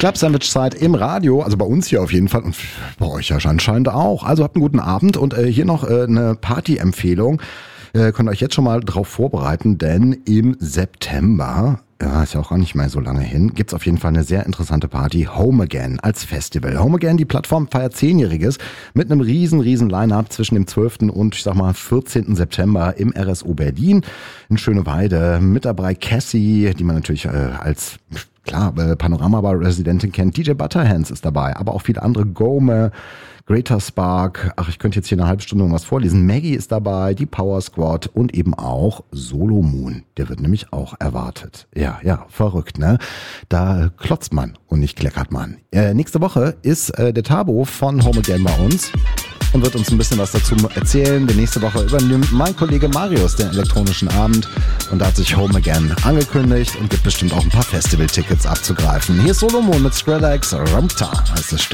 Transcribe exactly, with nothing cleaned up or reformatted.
Club Sandwich Zeit im Radio, also bei uns hier auf jeden Fall und bei euch ja anscheinend auch. Also habt einen guten Abend und äh, hier noch äh, eine Party-Empfehlung. Äh, könnt euch jetzt schon mal drauf vorbereiten, denn im September, ja, ist ja auch gar nicht mehr so lange hin, gibt's auf jeden Fall eine sehr interessante Party, Home Again als Festival. Home Again, die Plattform feiert zehnjähriges mit einem riesen, riesen Line-Up zwischen dem zwölften und ich sag mal vierzehnten September im R S O Berlin in Schöneweide. Mit dabei Cassie, die man natürlich äh, als klar äh, Panorama-Bar-Residentin kennt. D J Butterhands ist dabei, aber auch viele andere. Gome, Greater Spark, ach, ich könnte jetzt hier eine halbe Stunde was vorlesen. Maggie ist dabei, die Power Squad und eben auch Solo Moon. Der wird nämlich auch erwartet. Ja, ja, verrückt, ne? Da klotzt man und nicht kleckert man. Äh, nächste Woche ist äh, der Tabo von Home Again bei uns und wird uns ein bisschen was dazu erzählen. Die nächste Woche übernimmt mein Kollege Marius den elektronischen Abend und da hat sich Home Again angekündigt und gibt bestimmt auch ein paar Festival-Tickets abzugreifen. Hier ist Solo Moon mit Skrillex, Ramta heißt das Stück.